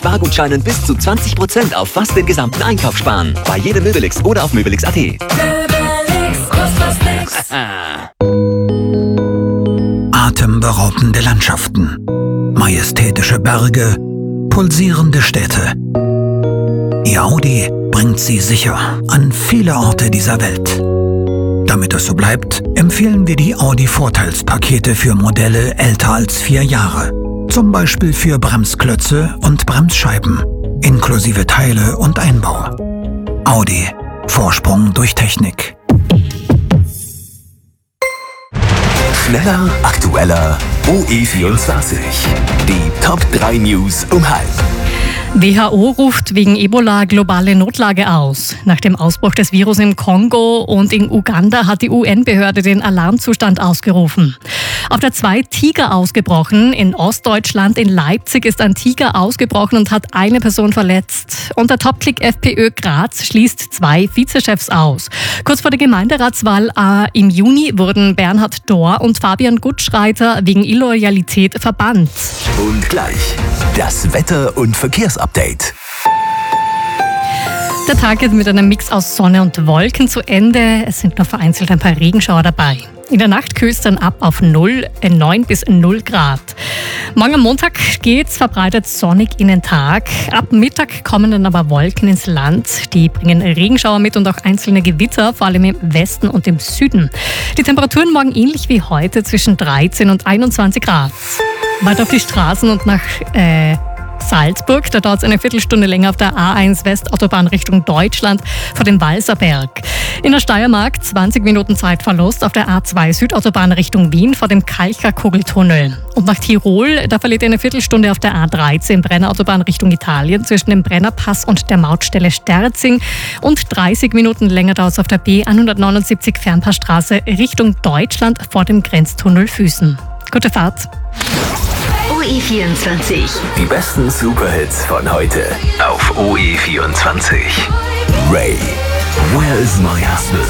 Bargutscheinen bis zu 20% auf fast den gesamten Einkauf sparen. Bei jedem Möbelix oder auf Möbelix.at. Möbelix, kostet fast nix. Atemberaubende Landschaften, majestätische Berge, pulsierende Städte. Ihr Audi bringt Sie sicher an viele Orte dieser Welt. Damit es so bleibt, empfehlen wir die Audi-Vorteilspakete für Modelle älter als 4 Jahre. Zum Beispiel für Bremsklötze und Bremsscheiben, inklusive Teile und Einbau. Audi. Vorsprung durch Technik. Schneller, aktueller, OE24. Die Top 3 News um 12:30. WHO ruft wegen Ebola globale Notlage aus. Nach dem Ausbruch des Virus im Kongo und in Uganda hat die UN-Behörde den Alarmzustand ausgerufen. Auf der 2 Tiger ausgebrochen. In Ostdeutschland, in Leipzig, ist ein Tiger ausgebrochen und hat eine Person verletzt. Und der Top-Click FPÖ Graz schließt 2 Vizechefs aus. Kurz vor der Gemeinderatswahl im Juni wurden Bernhard Dohr und Fabian Gutschreiter wegen Illoyalität verbannt. Und gleich das Wetter- und Verkehrsupdate. Der Tag geht mit einem Mix aus Sonne und Wolken zu Ende. Es sind noch vereinzelt ein paar Regenschauer dabei. In der Nacht kühlt es dann ab auf 9 bis 0 Grad. Morgen am Montag geht's verbreitet sonnig in den Tag. Ab Mittag kommen dann aber Wolken ins Land. Die bringen Regenschauer mit und auch einzelne Gewitter, vor allem im Westen und im Süden. Die Temperaturen morgen ähnlich wie heute zwischen 13 und 21 Grad. Weiter auf die Straßen und nach Salzburg. Da dauert es eine Viertelstunde länger auf der A1 Westautobahn Richtung Deutschland vor dem Walserberg. In der Steiermark 20 Minuten Zeitverlust auf der A2 Südautobahn Richtung Wien vor dem Kalcher-Kugeltunnel. Und nach Tirol, da verliert ihr eine Viertelstunde auf der A13 Brennerautobahn Richtung Italien zwischen dem Brennerpass und der Mautstelle Sterzing. Und 30 Minuten länger dauert es auf der B179 Fernpassstraße Richtung Deutschland vor dem Grenztunnel Füßen. Gute Fahrt! OE24. Die besten Superhits von heute auf OE24. Ray, Where is my husband?